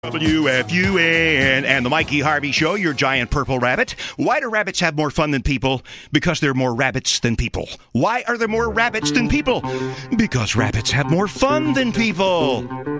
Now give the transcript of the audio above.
WFUN and the Mikey Harvey Show, your giant purple rabbit. Why do rabbits have more fun than people? Because there are more rabbits than people. Why are there more rabbits than people? Because rabbits have more fun than people.